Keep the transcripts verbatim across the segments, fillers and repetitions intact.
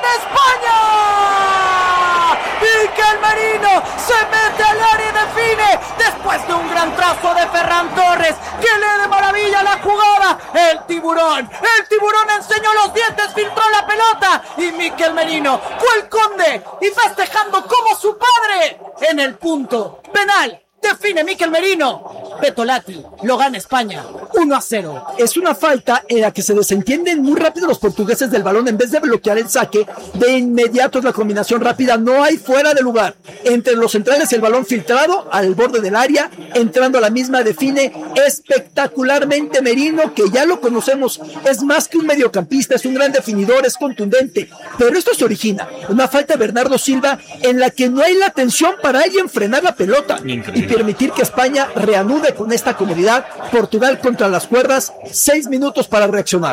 España. Mikel Merino se mete al área y define después de un gran trazo de Ferran Torres que lee de maravilla la jugada. El tiburón, el tiburón enseñó los dientes, filtró la pelota y Mikel Merino fue el conde y festejando como su padre en el punto penal. Define Mikel Merino. Betolati lo gana España uno a cero. Es una falta en la que se desentienden muy rápido los portugueses del balón. En vez de bloquear el saque, de inmediato es la combinación rápida. No hay fuera de lugar. Entre los centrales el balón filtrado al borde del área, entrando a la misma define espectacularmente Merino, que ya lo conocemos. Es más que un mediocampista, es un gran definidor, es contundente. Pero esto se origina una falta de Bernardo Silva en la que no hay la tensión para alguien frenar la pelota. Increíble. Y permitir que España reanude con esta comodidad. Portugal contra las cuerdas, seis minutos para reaccionar.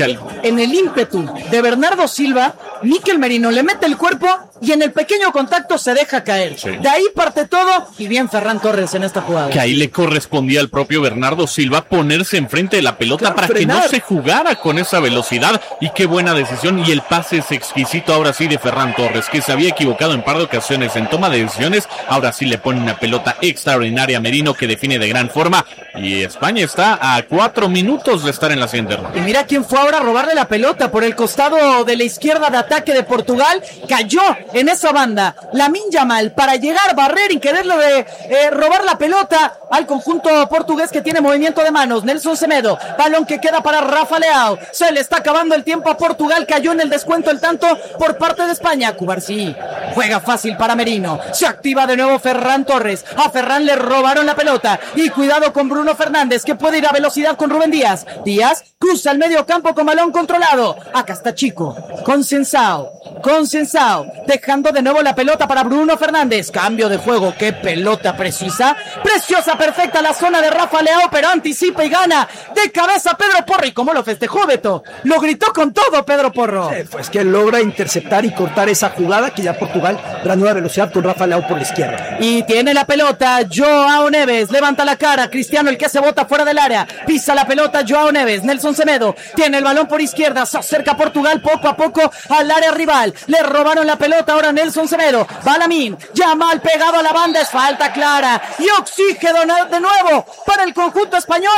En el ímpetu de Bernardo Silva, Mikel Merino le mete el cuerpo y en el pequeño contacto se deja caer. Sí. De ahí parte todo y bien Ferran Torres en esta jugada. Que ahí le correspondía al propio Bernardo Silva ponerse enfrente de la pelota para frenar, que no se jugara con esa velocidad. Y qué buena decisión, y el pase es exquisito ahora sí de Ferran Torres, que se había equivocado en par de ocasiones en toma de decisiones. Ahora sí le pone una pelota extraordinaria a Merino, que define de gran forma, y España está a cuatro minutos de estar en la siguiente ronda. Y mira quién fue ahora a robarle la pelota por el costado de la izquierda de ataque de Portugal. Cayó en esa banda Lamine Yamal para llegar, barrer y quererle de, eh, robar la pelota al conjunto portugués, que tiene movimiento de manos. Nelson Semedo, balón que queda para Rafa Leao. Se le está acabando el tiempo a Portugal. Cayó en el descuento el tanto por parte de España. Cubarsí juega fácil para Merino. Se activa de nuevo Ferran Torres. A Ferran le robaron la pelota y cuidado con Bruno Fernández, que puede ir a velocidad con Rubén Díaz. Díaz cruza el medio campo con balón controlado. Acá está Chico con Sensao, con Sensao dejando de nuevo la pelota para Bruno Fernández. Cambio de juego, qué pelota precisa, preciosa, perfecta la zona de Rafa Leao, pero anticipa y gana de cabeza Pedro Porro. ¿Y cómo lo festejó, Beto? Lo gritó con todo Pedro Porro. Sí, pues que logra interceptar y cortar esa jugada, que ya Portugal reanuda velocidad con Rafa Leao por la izquierda. Y tiene la pelota Joao Neves, levanta la cara, Cristiano el que se bota fuera del área, pisa la pelota Joao Neves. Nelson Semedo tiene el balón por izquierda, se acerca Portugal poco a poco al área rival, le robaron la pelota ahora Nelson Semedo, va Lamine Yamal pegado a la banda, es falta clara y oxígeno de nuevo para el conjunto español.